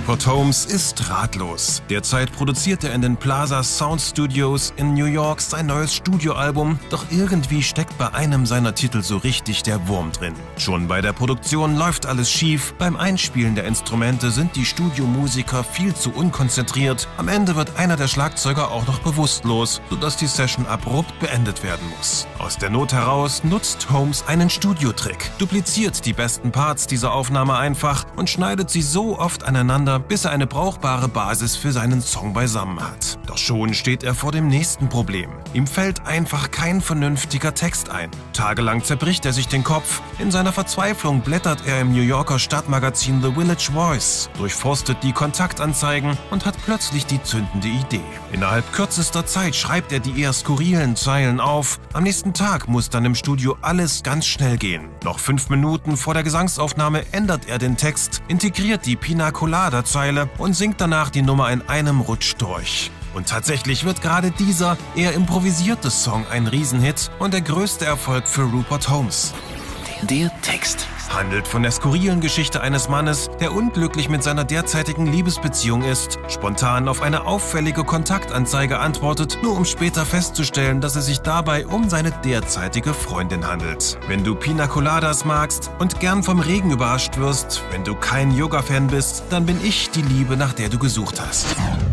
Rupert Holmes ist ratlos. Derzeit produziert er in den Plaza Sound Studios in New York sein neues Studioalbum, doch irgendwie steckt bei einem seiner Titel so richtig der Wurm drin. Schon bei der Produktion läuft alles schief, beim Einspielen der Instrumente sind die Studiomusiker viel zu unkonzentriert, am Ende wird einer der Schlagzeuger auch noch bewusstlos, sodass die Session abrupt beendet werden muss. Aus der Not heraus nutzt Holmes einen Studiotrick, dupliziert die besten Parts dieser Aufnahme einfach und schneidet sie so oft aneinander, bis er eine brauchbare Basis für seinen Song beisammen hat. Doch schon steht er vor dem nächsten Problem. Ihm fällt einfach kein vernünftiger Text ein. Tagelang zerbricht er sich den Kopf. In seiner Verzweiflung blättert er im New Yorker Stadtmagazin The Village Voice, durchforstet die Kontaktanzeigen und hat plötzlich die zündende Idee. Innerhalb kürzester Zeit schreibt er die eher skurrilen Zeilen auf. Am nächsten Tag muss dann im Studio alles ganz schnell gehen. Noch 5 Minuten vor der Gesangsaufnahme ändert er den Text, integriert die Pina Colada-Zeile und singt danach die Nummer in einem Rutsch durch. Und tatsächlich wird gerade dieser eher improvisierte Song ein Riesenhit und der größte Erfolg für Rupert Holmes. Der Text Handelt von der skurrilen Geschichte eines Mannes, der unglücklich mit seiner derzeitigen Liebesbeziehung ist, spontan auf eine auffällige Kontaktanzeige antwortet, nur um später festzustellen, dass es sich dabei um seine derzeitige Freundin handelt. Wenn du Pina Coladas magst und gern vom Regen überrascht wirst, wenn du kein Yoga-Fan bist, dann bin ich die Liebe, nach der du gesucht hast.